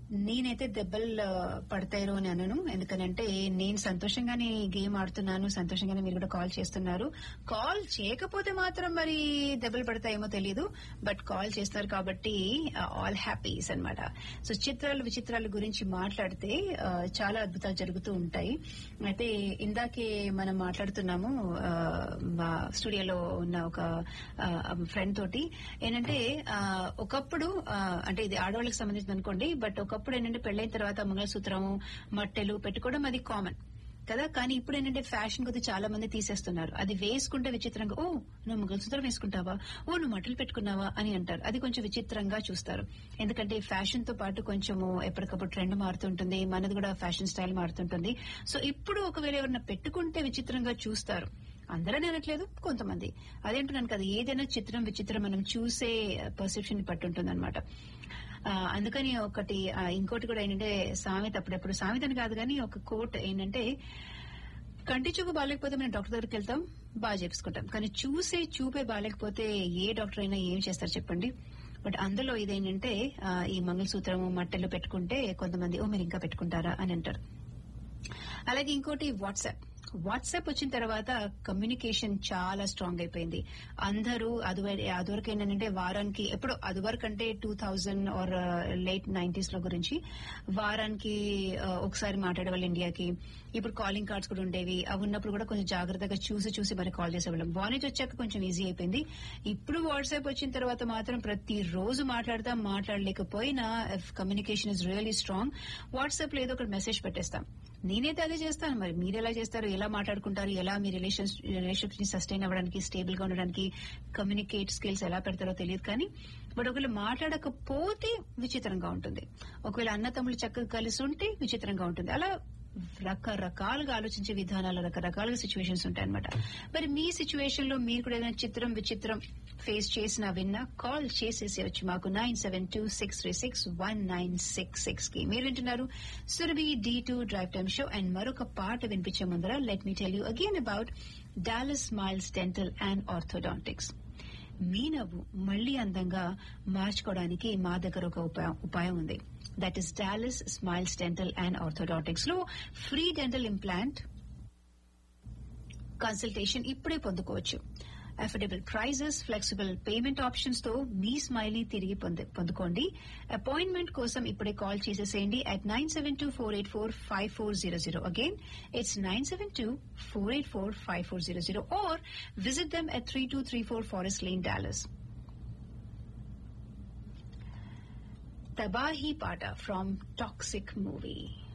నేనైతే దెబ్బలు పడతాయో అని అనను. ఎందుకనంటే నేను సంతోషంగానే గేమ్ ఆడుతున్నాను, సంతోషంగానే మీరు కూడా కాల్ చేస్తున్నారు. కాల్ చేయకపోతే మాత్రం మరి దెబ్బలు పడతాయేమో తెలియదు, బట్ కాల్ చేస్తున్నారు కాబట్టి ఆల్ హ్యాపీస్ అన్నమాట. సో చిత్రాలు విచిత్రాల గురించి మాట్లాడితే చాలా అద్భుతాలు జరుగుతూ ఉంటాయి. అయితే ఇందాకే మనం మాట్లాడుతున్నాము మా స్టూడియోలో ఉన్న ఒక ఫ్రెండ్ తోటి. ఏంటంటే ఒకప్పుడు అంటే ఇది ఆడవాళ్ళకి సంబంధించింది అనుకోండి, బట్ ఒకప్పుడు ఏంటంటే పెళ్లైన తర్వాత మంగళసూత్రం మట్టెలు పెట్టుకోవడం అది కామన్ కదా. కానీ ఇప్పుడు ఏంటంటే ఫ్యాషన్ కొద్ది చాలా మంది తీసేస్తున్నారు. అది వేసుకుంటే విచిత్రంగా, ఓ నువ్వు మంగళసూత్రం వేసుకుంటావా, ఓ నువ్వు మట్టలు పెట్టుకున్నావా అని అంటారు. అది కొంచెం విచిత్రంగా చూస్తారు. ఎందుకంటే ఫ్యాషన్ తో పాటు కొంచెము ఎప్పటికప్పుడు ట్రెండ్ మారుతుంటుంది, మనది కూడా ఫ్యాషన్ స్టైల్ మారుతుంటుంది. సో ఇప్పుడు ఒకవేళ ఎవరైనా పెట్టుకుంటే విచిత్రంగా చూస్తారు. అందరని అనట్లేదు, కొంతమంది. అదేంటున్నాను కదా, ఏదైనా చిత్రం విచిత్రం మనం చూసే పర్సెప్షన్ పట్టుంటుంది అనమాట. అందుకని ఇంకోటి కూడా ఏంటంటే సామెత, అప్పుడెప్పుడు సామెతని కాదు కానీ ఒక కోట్ ఏంటంటే, కంటి చూపు బాగాలేకపోతే మనం డాక్టర్ దగ్గరికి వెళ్తాం, బాగా చేపించుకుంటాం. కానీ చూపే బాగాలేకపోతే ఏ డాక్టర్ అయినా ఏం చేస్తారు చెప్పండి. బట్ అందులో ఇదేంటంటే ఈ మంగళసూత్రము మట్టెలు పెట్టుకుంటే కొంతమంది ఓ మీరు ఇంకా పెట్టుకుంటారా అని అంటారు. అలాగే ఇంకోటి వాట్సాప్ వచ్చిన తర్వాత కమ్యూనికేషన్ చాలా స్ట్రాంగ్ అయిపోయింది. అందరూ అదివరకు ఏంటంటే వారానికి ఎప్పుడు అదివరకు అంటే 2000 ఆర్ లేట్ 90s లో గురించి వారానికి ఒకసారి మాట్లాడేవాళ్ళు ఇండియాకి. ఇప్పుడు కాలింగ్ కార్డ్స్ కూడా ఉండేవి. అవి ఉన్నప్పుడు కూడా కొంచెం జాగ్రత్తగా చూసి మరి కాల్ చేసేవాళ్ళం. వానేజ్ వచ్చాక కొంచెం ఈజీ అయిపోయింది. ఇప్పుడు వాట్సాప్ వచ్చిన తర్వాత మాత్రం ప్రతిరోజు మాట్లాడలేకపోయినా communication is really strong. WhatsApp లో ఏదో ఒకటి మెసేజ్ పెట్టేస్తాం. నేనైతే అదే చేస్తాను. మరి మీరు ఎలా చేస్తారు, ఎలా మాట్లాడుకుంటారు, ఎలా మీ రిలేషన్షిప్ ని సస్టైన్ అవ్వడానికి, స్టేబుల్ గా ఉండడానికి కమ్యూనికేట్ స్కిల్స్ ఎలా పెడతారో తెలియదు. కానీ బట్ ఒకవేళ మాట్లాడకపోతే విచిత్రంగా ఉంటుంది. ఒకవేళ అన్న తమ్ముళ్ళు చక్కగా కలిసి ఉంటే విచిత్రంగా ఉంటుంది. అలా రకరకాలుగా ఆలోచించే విధానాలు, రకరకాలుగా సిచ్యువేషన్స్ ఉంటాయన్నమాట. మరి మీ సిచ్యువేషన్ లో మీరు కూడా ఏదైనా విచిత్రం ఫేస్ చేసినా విన్నా కాల్ చేసేసేయచ్చు మాకు 9726361966 కి. మీరు వింటున్నారు Surabhi D2 drive time show. And మరొక పాట వినిపించే ముందర let me tell you again about Dallas smiles dental and orthodontics. మీ నవ్వు మళ్లీ అందంగా మార్చుకోవడానికి మా దగ్గర ఒక ఉపాయం ఉంది. That is Dallas smiles dental and orthodontics లో ఫ్రీ డెంటల్ ఇంప్లాంట్ కన్సల్టేషన్ ఇప్పుడే పొందుకోవచ్చు. Affordable prices, flexible payment options తో మీ స్మైల్ ని తిరిగి పొందుకోండి. అపాయింట్మెంట్ కోసం ఇప్పుడే కాల్ చేసేసేయండి at 972-484-5400. Again it's 972-484-5400 or visit them at 3234 Forest Lane, Dallas. Tabahi Pata from Toxic movie.